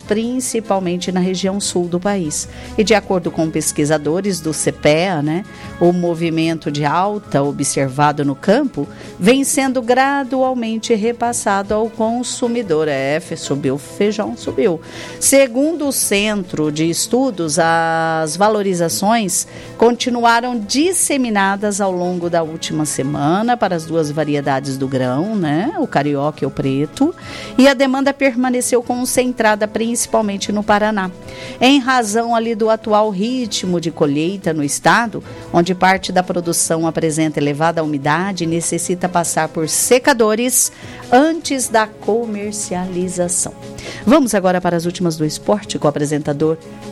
principalmente na região sul do país. E de acordo com pesquisadores do CPEA, o movimento de alta observado no campo vem sendo gradualmente repassado ao consumidor. Subiu, o feijão subiu. Segundo o Centro de Estudos, as valorizações continuaram disseminadas ao longo da última semana para as duas variedades do grão, o carioca e o preto, e a demanda permaneceu concentrada principalmente no Paraná, em razão ali do atual ritmo de colheita no estado, onde parte da produção apresenta elevada umidade e necessita passar por secadores antes da comercialização. Vamos agora para as últimas do esporte com o apresentador.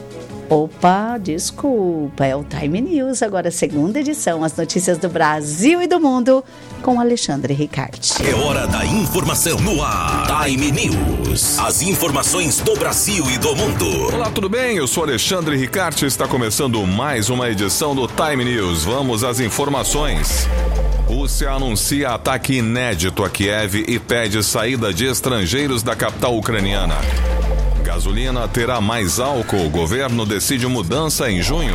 É o Time News, agora segunda edição, as notícias do Brasil e do mundo, com Alexandre Ricarte. É hora da informação no ar. Time News, as informações do Brasil e do mundo. Olá, tudo bem? Eu sou Alexandre Ricarte e está começando mais uma edição do Time News. Vamos às informações. Rússia anuncia ataque inédito a Kiev e pede saída de estrangeiros da capital ucraniana. Gasolina terá mais álcool. O governo decide mudança em junho.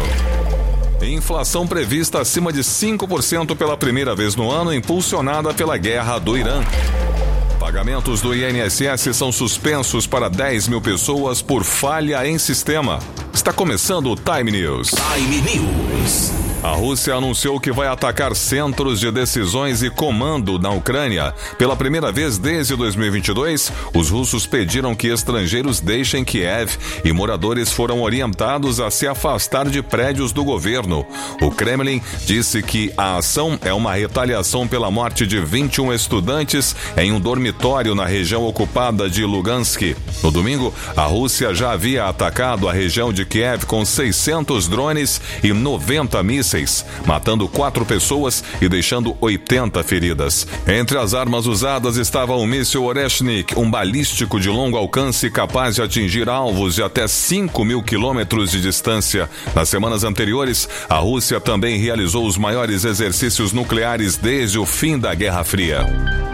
Inflação prevista acima de 5% pela primeira vez no ano, impulsionada pela guerra do Irã. Pagamentos do INSS são suspensos para 10 mil pessoas por falha em sistema. Está começando o Time News. Time News. A Rússia anunciou que vai atacar centros de decisões e comando na Ucrânia. Pela primeira vez desde 2022, os russos pediram que estrangeiros deixem Kiev e moradores foram orientados a se afastar de prédios do governo. O Kremlin disse que a ação é uma retaliação pela morte de 21 estudantes em um dormitório na região ocupada de Lugansk. No domingo, a Rússia já havia atacado a região de Kiev com 600 drones e 90 mísseis, matando 4 pessoas e deixando 80 feridas. Entre as armas usadas estava o míssil Oreshnik, um balístico de longo alcance capaz de atingir alvos de até 5.000 quilômetros de distância. Nas semanas anteriores, a Rússia também realizou os maiores exercícios nucleares desde o fim da Guerra Fria.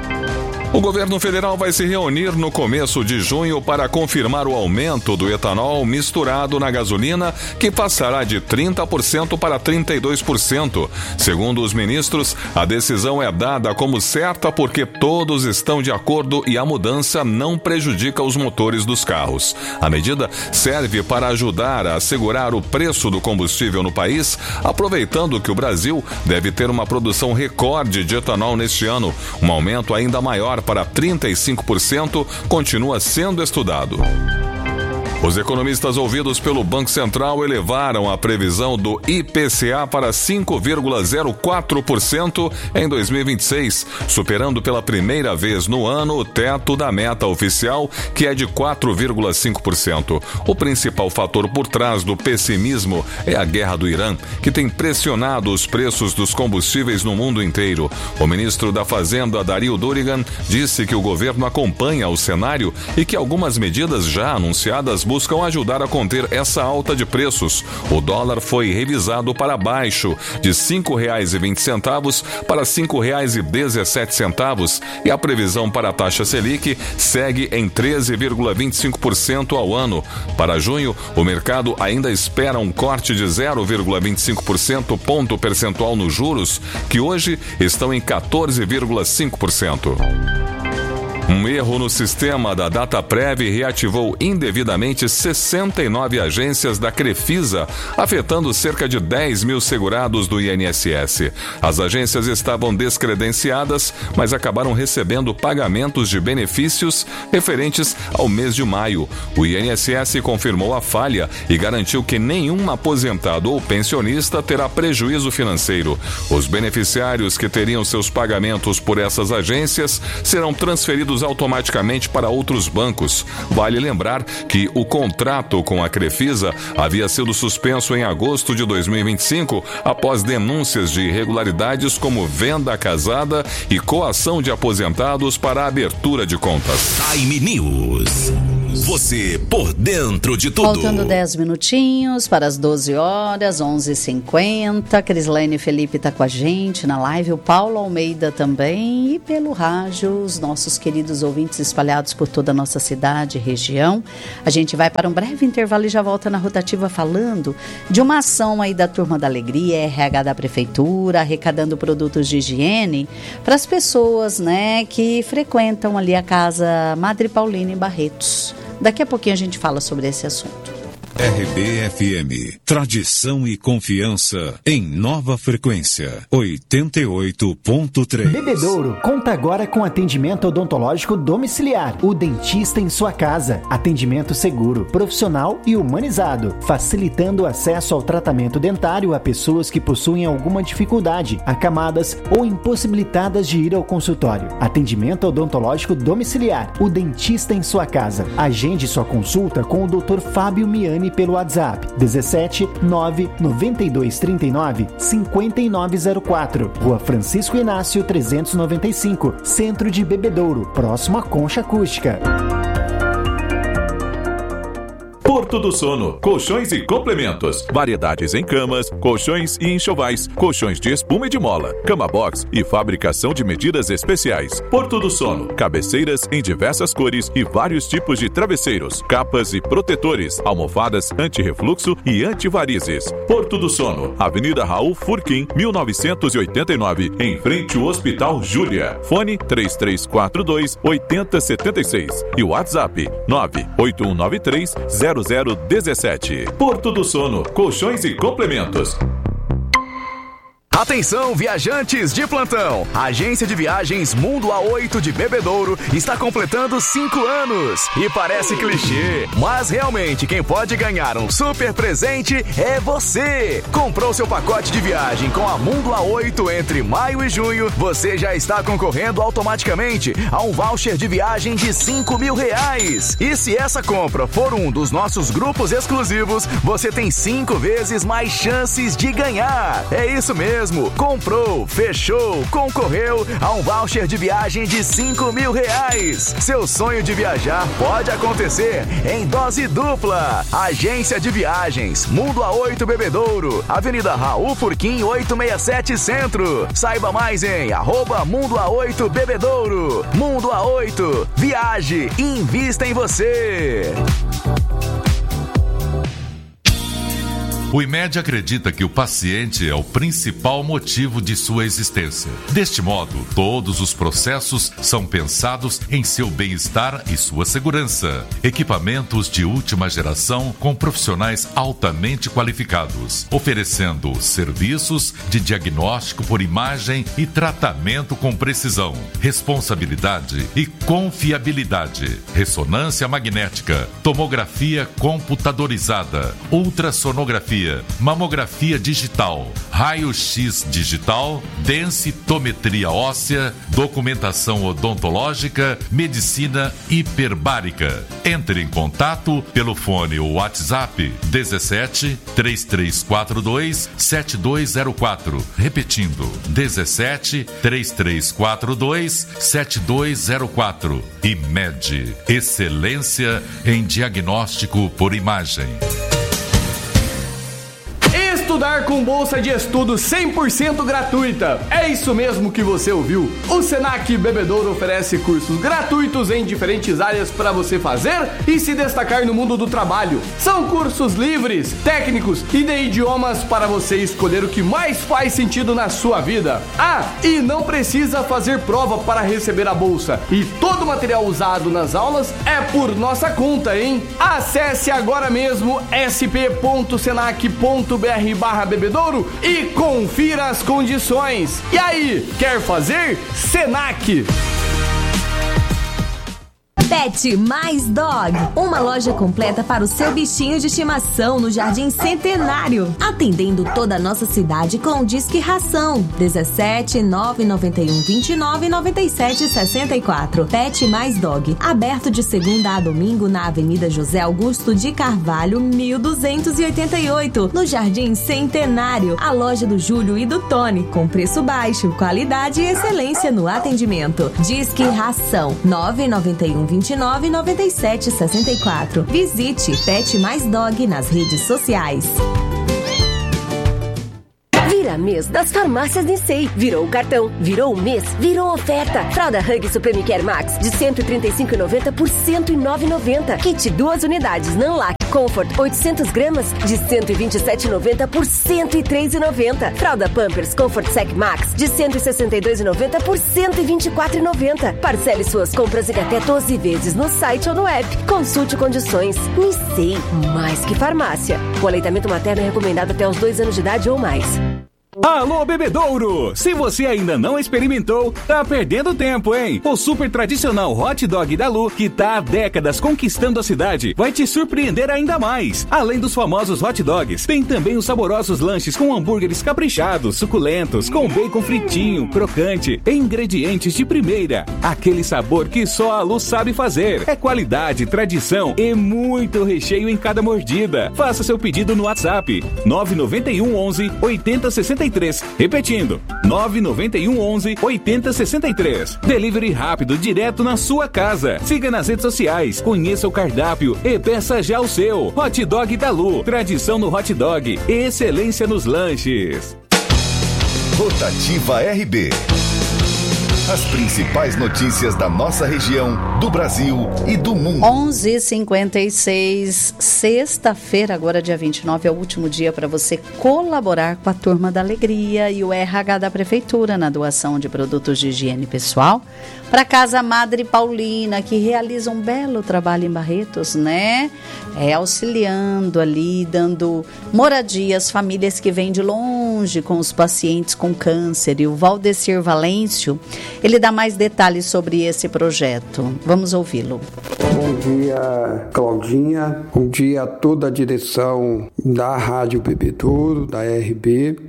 O governo federal vai se reunir no começo de junho para confirmar o aumento do etanol misturado na gasolina, que passará de 30% para 32%. Segundo os ministros, a decisão é dada como certa porque todos estão de acordo e a mudança não prejudica os motores dos carros. A medida serve para ajudar a assegurar o preço do combustível no país, aproveitando que o Brasil deve ter uma produção recorde de etanol neste ano. Um aumento ainda maior para 35% continua sendo estudado. Os economistas ouvidos pelo Banco Central elevaram a previsão do IPCA para 5,04% em 2026, superando pela primeira vez no ano o teto da meta oficial, que é de 4,5%. O principal fator por trás do pessimismo é a guerra do Irã, que tem pressionado os preços dos combustíveis no mundo inteiro. O ministro da Fazenda, Dario Durigan, disse que o governo acompanha o cenário e que algumas medidas já anunciadas buscam ajudar a conter essa alta de preços. O dólar foi revisado para baixo, de R$ 5,20 para R$ 5,17, e a previsão para a taxa Selic segue em 13,25% ao ano. Para junho, o mercado ainda espera um corte de 0,25% ponto percentual nos juros, que hoje estão em 14,5%. Um erro no sistema da Dataprev reativou indevidamente 69 agências da Crefisa, afetando cerca de 10 mil segurados do INSS. As agências estavam descredenciadas, mas acabaram recebendo pagamentos de benefícios referentes ao mês de maio. O INSS confirmou a falha e garantiu que nenhum aposentado ou pensionista terá prejuízo financeiro. Os beneficiários que teriam seus pagamentos por essas agências serão transferidos automaticamente para outros bancos. Vale lembrar que o contrato com a Crefisa havia sido suspenso em agosto de 2025 após denúncias de irregularidades como venda casada e coação de aposentados para a abertura de contas. Time News. News. Você por dentro de tudo. Faltando 10 minutinhos para as 12 horas, 11h50. Crislane Felipe está com a gente na live. O Paulo Almeida também. E pelo rádio, os nossos queridos ouvintes espalhados por toda a nossa cidade e região. A gente vai para um breve intervalo e já volta na rotativa falando de uma ação aí da Turma da Alegria, RH da Prefeitura, arrecadando produtos de higiene para as pessoas, né, que frequentam ali a Casa Madre Paulina em Barretos. Daqui a pouquinho a gente fala sobre esse assunto. RBFM, tradição e confiança em nova frequência, 88.3. Bebedouro conta agora com atendimento odontológico domiciliar, o dentista em sua casa. Atendimento seguro, profissional e humanizado, facilitando o acesso ao tratamento dentário a pessoas que possuem alguma dificuldade, acamadas ou impossibilitadas de ir ao consultório. Atendimento odontológico domiciliar, o dentista em sua casa. Agende sua consulta com o Dr. Fábio Miani pelo WhatsApp 17 992 39 5904, Rua Francisco Inácio 395, Centro de Bebedouro, próximo à Concha Acústica. Porto do Sono, colchões e complementos, variedades em camas, colchões e enxovais, colchões de espuma e de mola, cama box e fabricação de medidas especiais. Porto do Sono, cabeceiras em diversas cores e vários tipos de travesseiros, capas e protetores, almofadas anti-refluxo e anti-varizes. Porto do Sono, Avenida Raul Furquim, 1989, em frente ao Hospital Júlia. Fone 3342-8076 e WhatsApp 98193-0017. Porto do Sono, colchões e complementos. Atenção, viajantes de plantão! A agência de viagens Mundo A8 de Bebedouro está completando 5 anos. E parece clichê, mas realmente quem pode ganhar um super presente é você! Comprou seu pacote de viagem com a Mundo A8 entre maio e junho, você já está concorrendo automaticamente a um voucher de viagem de R$5.000. E se essa compra for um dos nossos grupos exclusivos, você tem 5 vezes mais chances de ganhar. É isso mesmo! Comprou, fechou, concorreu a um voucher de viagem de R$5.000. Seu sonho de viajar pode acontecer em dose dupla. Agência de Viagens Mundo A8 Bebedouro, Avenida Raul Furquim 867 Centro. Saiba mais em @Mundo A8 Bebedouro. Mundo A8, viaje e invista em você. O IMED acredita que o paciente é o principal motivo de sua existência. Deste modo, todos os processos são pensados em seu bem-estar e sua segurança. Equipamentos de última geração com profissionais altamente qualificados, oferecendo serviços de diagnóstico por imagem e tratamento com precisão, responsabilidade e confiabilidade. Ressonância magnética, tomografia computadorizada, ultrassonografia, mamografia digital, raio-x digital, densitometria óssea, documentação odontológica, medicina hiperbárica. Entre em contato pelo fone ou WhatsApp 17 3342 7204. Repetindo, 17 3342 7204. IMED, excelência em diagnóstico por imagem. Estudar com bolsa de estudo 100% gratuita. É isso mesmo que você ouviu. O Senac Bebedouro oferece cursos gratuitos em diferentes áreas para você fazer e se destacar no mundo do trabalho. São cursos livres, técnicos e de idiomas para você escolher o que mais faz sentido na sua vida. Ah, e não precisa fazer prova para receber a bolsa. E todo o material usado nas aulas é por nossa conta, hein? Acesse agora mesmo sp.senac.br/bebedouro e confira as condições. E aí, quer fazer? Senac! Pet Mais Dog, uma loja completa para o seu bichinho de estimação no Jardim Centenário, atendendo toda a nossa cidade com o Disque Ração 17 991 29 97 64. Pet Mais Dog, aberto de segunda a domingo na Avenida José Augusto de Carvalho 1288, no Jardim Centenário, a loja do Júlio e do Tony, com preço baixo, qualidade e excelência no atendimento. Disque Ração 991 29 3029-9764. Visite Pet Mais Dog nas redes sociais. Vira mês das farmácias Nissei. Virou o cartão, virou o mês, virou oferta. Fralda Huggies Supreme Care Max de R$ 135,90 por R$ 109,90. Kit 2 unidades Nanlac Comfort 800 gramas de R$ 127,90 por R$ 103,90. Fralda Pampers Comfort Sec Max de R$ 162,90 por R$ 124,90. Parcele suas compras em até 12 vezes no site ou no app. Consulte condições. Nissei, mais que farmácia. O aleitamento materno é recomendado até os 2 anos de idade ou mais. Alô, Bebedouro! Se você ainda não experimentou, tá perdendo tempo, hein? O super tradicional hot dog da Lu, que tá há décadas conquistando a cidade, vai te surpreender ainda mais. Além dos famosos hot dogs, tem também os saborosos lanches com hambúrgueres caprichados, suculentos, com bacon fritinho, crocante, ingredientes de primeira. Aquele sabor que só a Lu sabe fazer. É qualidade, tradição e muito recheio em cada mordida. Faça seu pedido no WhatsApp 991 11 8063. Repetindo, 991 11 8063. Delivery rápido, direto na sua casa. Siga nas redes sociais, conheça o cardápio e peça já o seu. Hot Dog da Lu, tradição no hot dog, excelência nos lanches. Rotativa RB. As principais notícias da nossa região, do Brasil e do mundo. 11h56, sexta-feira, agora dia 29, é o último dia para você colaborar com a Turma da Alegria e o RH da Prefeitura na doação de produtos de higiene pessoal para a Casa Madre Paulina, que realiza um belo trabalho em Barretos, né? Auxiliando ali, dando moradia às famílias que vêm de longe com os pacientes com câncer. E o Valdecir Valêncio, ele dá mais detalhes sobre esse projeto. Vamos ouvi-lo. Bom dia, Claudinha. Bom dia a toda a direção da Rádio Bebedouro, da RB.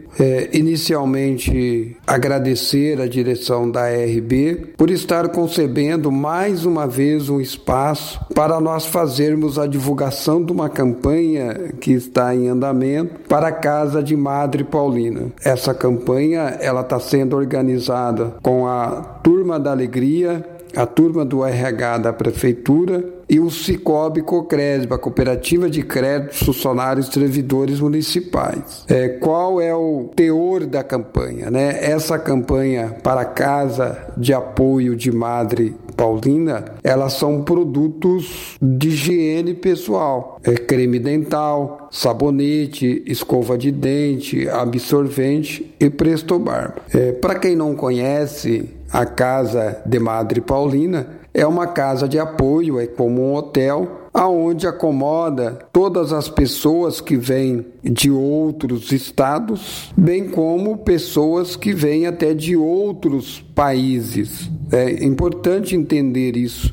Inicialmente, agradecer a direção da RB por estar concebendo mais uma vez um espaço para nós fazermos a divulgação de uma campanha que está em andamento para a Casa de Madre Paulina. Essa campanha ela está sendo organizada com a Turma da Alegria, a turma do RH da Prefeitura e o Cicobi Cocresb, a Cooperativa de Créditos Funcionários e Servidores Municipais. Qual é o teor da campanha, né? Essa campanha para a Casa de Apoio de Madre Paulina, elas são produtos de higiene pessoal. Creme dental, sabonete, escova de dente, absorvente e Presto Barba. Para quem não conhece, a Casa de Madre Paulina é uma casa de apoio, é como um hotel, aonde acomoda todas as pessoas que vêm de outros estados, bem como pessoas que vêm até de outros países. É importante entender isso.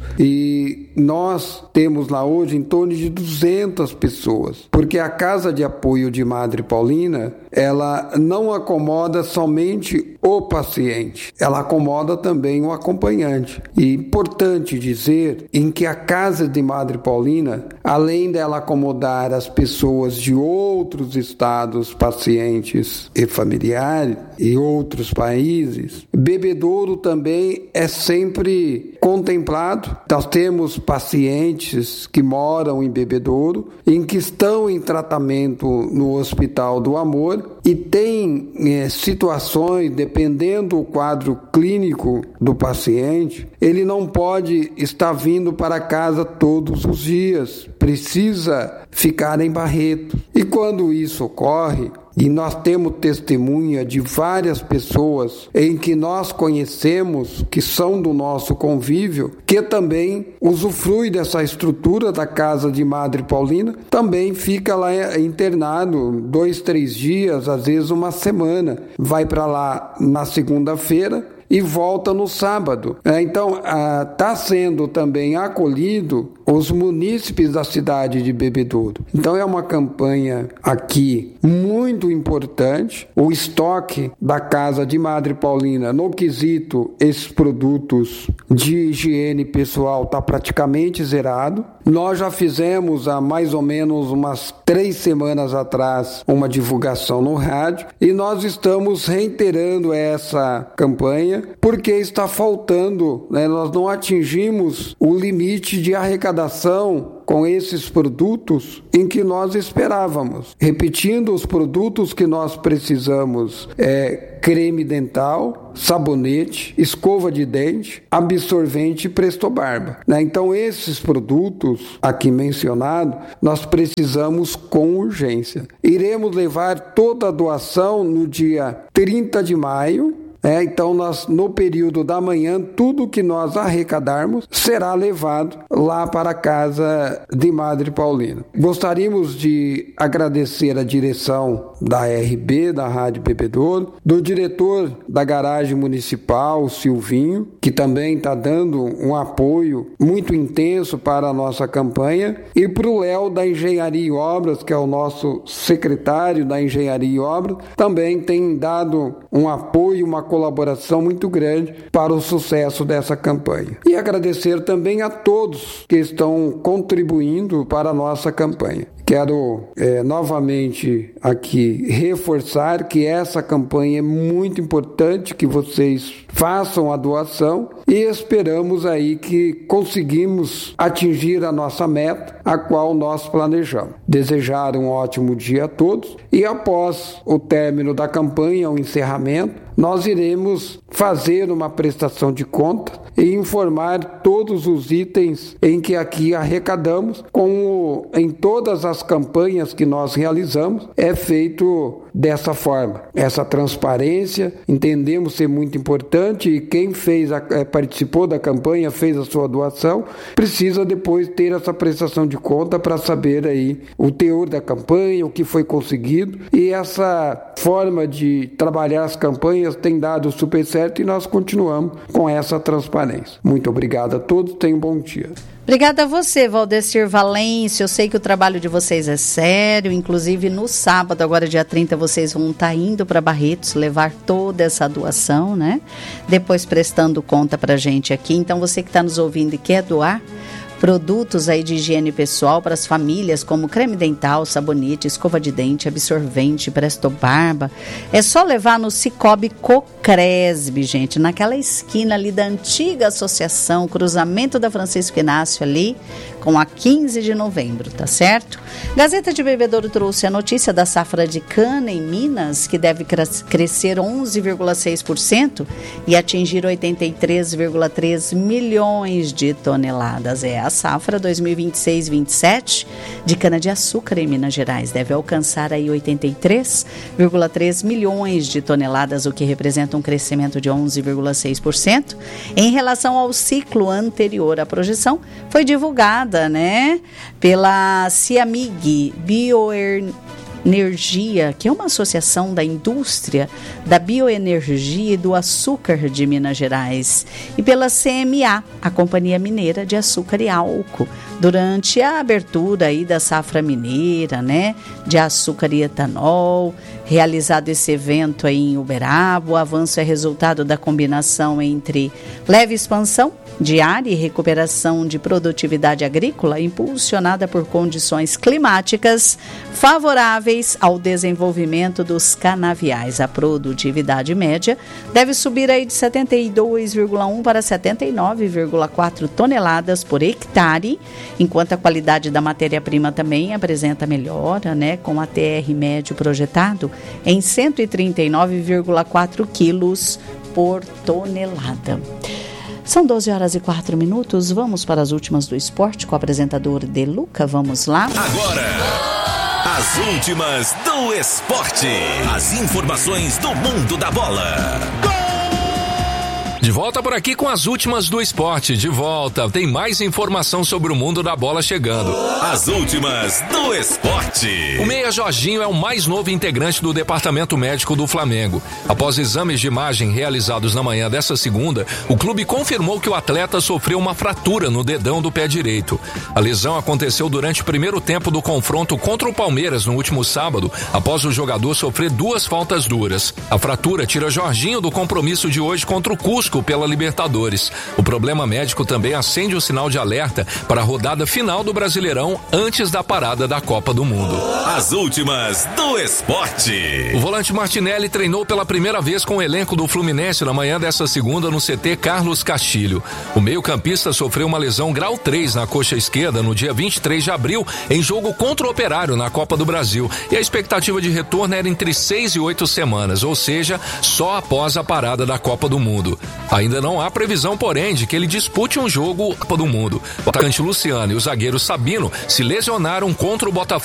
E nós temos lá hoje em torno de 200 pessoas, porque a Casa de Apoio de Madre Paulina, ela não acomoda somente o paciente, ela acomoda também o acompanhante. E importante dizer em que a Casa de Madre Paulina, além dela acomodar as pessoas de outros estados, pacientes e familiares e outros países, Bebedouro também é sempre contemplado. Nós temos pacientes que moram em Bebedouro, em que estão em tratamento no Hospital do Amor e tem situações, dependendo do quadro clínico do paciente, ele não pode estar vindo para casa todos os dias, precisa ficar em Barretos. E quando isso ocorre, e nós temos testemunha de várias pessoas em que nós conhecemos, que são do nosso convívio, que também usufrui dessa estrutura da Casa de Madre Paulina, também fica lá internado 2, 3 dias, às vezes uma semana. Vai para lá na segunda-feira e volta no sábado. Então, está sendo também acolhido os munícipes da cidade de Bebedouro. Então, é uma campanha aqui muito importante. O estoque da Casa de Madre Paulina, no quesito esses produtos de higiene pessoal, está praticamente zerado. Nós já fizemos há mais ou menos umas 3 semanas atrás uma divulgação no rádio e nós estamos reiterando essa campanha campanha, porque está faltando, né? Nós não atingimos o limite de arrecadação com esses produtos em que nós esperávamos. Repetindo, os produtos que nós precisamos creme dental, sabonete, escova de dente, absorvente e Prestobarba, né? Então esses produtos aqui mencionados nós precisamos com urgência. Iremos levar toda a doação no dia 30 de maio. Então, no período da manhã, tudo que nós arrecadarmos será levado lá para a casa de Madre Paulina. Gostaríamos de agradecer a direção da RB, da Rádio Bebedouro, do diretor da garagem municipal, Silvinho, que também está dando um apoio muito intenso para a nossa campanha, e para o Léo da Engenharia e Obras, que é o nosso secretário da Engenharia e Obras, também tem dado um apoio, uma colaboração muito grande para o sucesso dessa campanha. E agradecer também a todos que estão contribuindo para a nossa campanha. Quero novamente aqui reforçar que essa campanha é muito importante, que vocês façam a doação e esperamos aí que conseguimos atingir a nossa meta, a qual nós planejamos. Desejar um ótimo dia a todos e após o término da campanha, o encerramento, nós iremos fazer uma prestação de contas e informar todos os itens em que aqui arrecadamos, como em todas as campanhas que nós realizamos, é feito dessa forma. Essa transparência, entendemos ser muito importante e quem participou da campanha, fez a sua doação, precisa depois ter essa prestação de conta para saber aí o teor da campanha, o que foi conseguido, e essa forma de trabalhar as campanhas tem dado super certo e nós continuamos com essa transparência. Muito obrigado a todos, tenham um bom dia. Obrigada a você, Valdecir Valência. Eu sei que o trabalho de vocês é sério, inclusive no sábado, agora dia 30, vocês vão estar indo para Barretos levar toda essa doação, né? Depois prestando conta para a gente aqui. Então, você que está nos ouvindo e quer doar produtos aí de higiene pessoal para as famílias, como creme dental, sabonete, escova de dente, absorvente, Prestobarba, é só levar no Cicobi Cocresbe, gente, naquela esquina ali da antiga associação, cruzamento da Francisco Inácio ali, com a 15 de novembro, tá certo? Gazeta de Bebedouro trouxe a notícia da safra de cana em Minas, que deve crescer 11,6% e atingir 83,3 milhões de toneladas. A safra 2026-27 de cana-de-açúcar em Minas Gerais deve alcançar aí 83,3 milhões de toneladas, o que representa um crescimento de 11,6% em relação ao ciclo anterior. A projeção foi divulgada, né, pela Ciamig Bioenergia, que é uma associação da indústria da bioenergia e do açúcar de Minas Gerais, e pela CMA, a Companhia Mineira de Açúcar e Álcool, durante a abertura aí da safra mineira, né, de açúcar e etanol, realizado esse evento aí em Uberaba. O avanço é resultado da combinação entre leve expansão de área e recuperação de produtividade agrícola, impulsionada por condições climáticas favoráveis ao desenvolvimento dos canaviais. A produtividade média deve subir aí de 72,1 para 79,4 toneladas por hectare, enquanto a qualidade da matéria-prima também apresenta melhora, né, com a TR médio projetado em 139,4 quilos por tonelada. São 12 horas e 4 minutos. Vamos para as últimas do esporte com o apresentador De Luca. Vamos lá. Agora, as últimas do esporte. As informações do mundo da bola. De volta por aqui com as últimas do esporte. De volta, tem mais informação sobre o mundo da bola chegando. As últimas do esporte. O meia Jorginho é o mais novo integrante do departamento médico do Flamengo. Após exames de imagem realizados na manhã dessa segunda, o clube confirmou que o atleta sofreu uma fratura no dedão do pé direito. A lesão aconteceu durante o primeiro tempo do confronto contra o Palmeiras no último sábado, após o jogador sofrer 2 faltas duras. A fratura tira Jorginho do compromisso de hoje contra o Cusco risco pela Libertadores. O problema médico também acende o sinal de alerta para a rodada final do Brasileirão antes da parada da Copa do Mundo. As últimas do esporte. O volante Martinelli treinou pela primeira vez com o elenco do Fluminense na manhã dessa segunda no CT Carlos Castilho. O meio-campista sofreu uma lesão grau 3 na coxa esquerda no dia 23 de abril em jogo contra o Operário na Copa do Brasil. E a expectativa de retorno era entre 6 e 8 semanas, ou seja, só após a parada da Copa do Mundo. Ainda não há previsão, porém, de que ele dispute um jogo Copa do Mundo. O atacante Luciano e o zagueiro Sabino se lesionaram contra o Botafogo